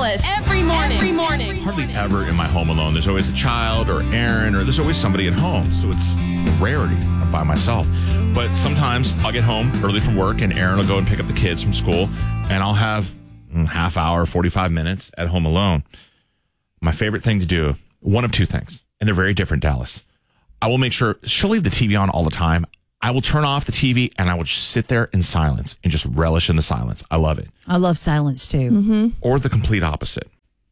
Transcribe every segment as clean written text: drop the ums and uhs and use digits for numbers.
Dallas every morning. Hardly ever am I home alone. There's always a child or Aaron, or there's always somebody at home. So it's a rarity. I'm by myself. But sometimes I'll get home early from work and Aaron will go and pick up the kids from school, and I'll have half hour, 45 minutes at home alone. My favorite thing to do, one of two things, and they're very different, Dallas. I will make sure she'll leave the TV on all the time. I will turn off the TV and I will just sit there in silence and just relish in the silence. I love it. I love silence too. Mm-hmm. Or the complete opposite.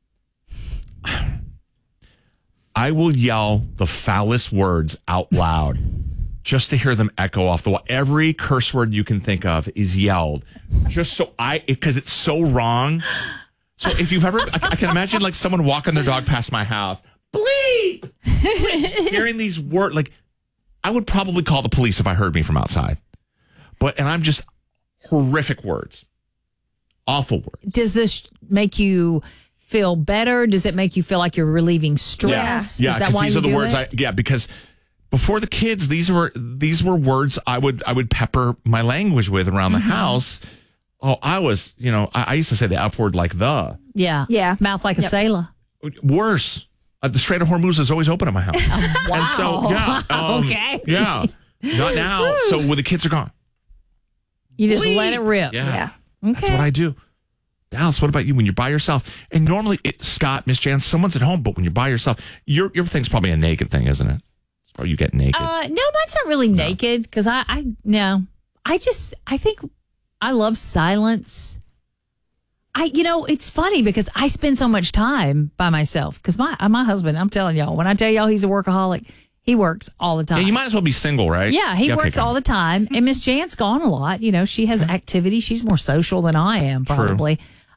I will yell the foulest words out loud just to hear them echo off the wall. Every curse word you can think of is yelled just so because it's so wrong. So if you've ever, I can imagine like someone walking their dog past my house, bleep, hearing these words, like I would probably call the police if I heard me from outside. And I'm just horrific words, awful words. Does this make you feel better? Does it make you feel like you're relieving stress? Yeah, Is that why these you are the do words it? because before the kids, these were words I would pepper my language with around the house. Oh, I was, I used to say the F word like the. Yeah. Mouth like a sailor. Worse. The Strait of Hormuz is always open at my house. Wow. And so, Okay. Yeah. Not now. So when the kids are gone. You just let it rip. Yeah. Okay. That's what I do. Dallas, what about you when you're by yourself? And normally, Scott, Miss Jan, someone's at home, but when you're by yourself, your thing's probably a naked thing, isn't it? Or you get naked? No, mine's not really naked because I think I love silence. It's funny because I spend so much time by myself because my husband, I'm telling y'all, when I tell y'all he's a workaholic, he works all the time. Yeah, you might as well be single, right? Yeah, he works all the time. And Miss Jan's gone a lot. She has activity. She's more social than I am, probably.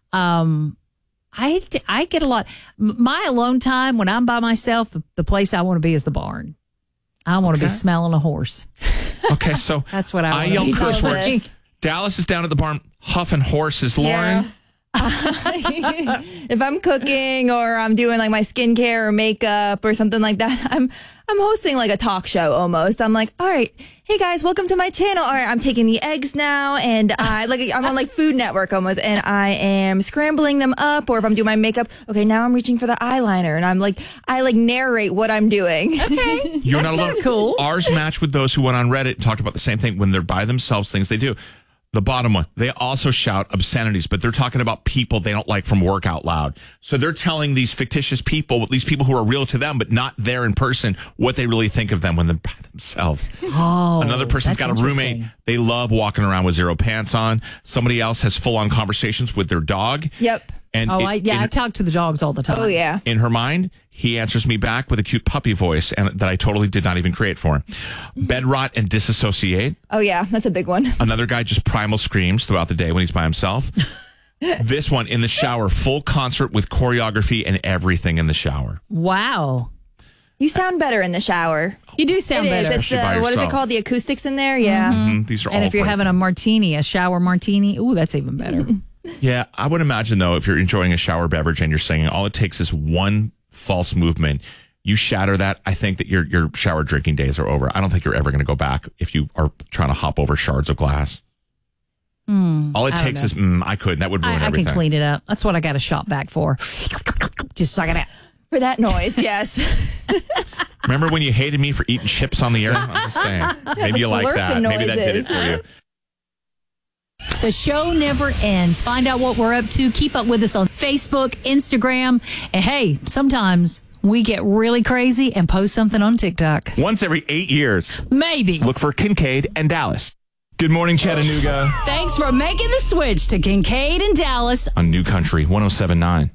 I get a lot. My alone time when I'm by myself, the place I want to be is the barn. I want to be smelling a horse. Okay, so that's what I yell want to curse be. words. Dallas is down at the barn huffing horses. Lauren? If I'm cooking or I'm doing like my skincare or makeup or something like that, I'm hosting like a talk show almost. I'm like, all right, hey guys, welcome to my channel. All right, I'm taking the eggs now, and I'm on like Food Network almost, and I am scrambling them up. Or if I'm doing my makeup, okay, now I'm reaching for the eyeliner, and I narrate what I'm doing. Okay, you're not alone. Cool. Ours match with those who went on Reddit and talked about the same thing when they're by themselves. Things they do. The bottom one, they also shout obscenities, but they're talking about people they don't like from work out loud. So they're telling these fictitious people, these people who are real to them, but not there in person, what they really think of them when they're by themselves. Oh, another person's got a roommate. They love walking around with zero pants on. Somebody else has full-on conversations with their dog. Yep. And I talk to the dogs all the time. Oh, yeah. In her mind, he answers me back with a cute puppy voice and that I totally did not even create for him. Bed rot and disassociate. Oh, yeah. That's a big one. Another guy just primal screams throughout the day when he's by himself. This one, in the shower, full concert with choreography and everything in the shower. Wow. You sound better in the shower. You do sound better. It's what is it called? The acoustics in there? Yeah. Mm-hmm. These are all and if you're having a martini, a shower martini, ooh, that's even better. Yeah, I would imagine, though, if you're enjoying a shower beverage and you're singing, all it takes is one false movement. You shatter that, I think that your shower drinking days are over. I don't think you're ever going to go back if you are trying to hop over shards of glass. All it takes is, I could. That would ruin everything. I can clean it up. That's what I got a shop vac for. Just suck it out. For that noise, yes. Remember when you hated me for eating chips on the air? I'm just saying. Maybe you like that. Maybe that did it for you. The show never ends. Find out what we're up to. Keep up with us on Facebook, Instagram. And hey, sometimes we get really crazy and post something on TikTok. Once every 8 years. Maybe. Look for Kincaid and Dallas. Good morning, Chattanooga. Thanks for making the switch to Kincaid and Dallas on New Country 107.9.